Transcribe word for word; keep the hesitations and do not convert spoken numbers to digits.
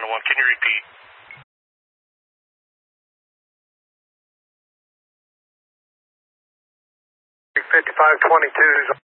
oh one. Can you repeat? fifty-five twenty-two is